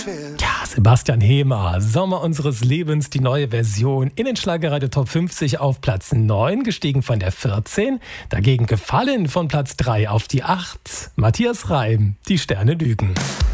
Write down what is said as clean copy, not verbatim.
Ja, Sebastian Hehmer, Sommer unseres Lebens, die neue Version in den Schlagerradio Top 50 auf Platz 9, gestiegen von der 14, dagegen gefallen von Platz 3 auf die 8. Matthias Reim, die Sterne lügen.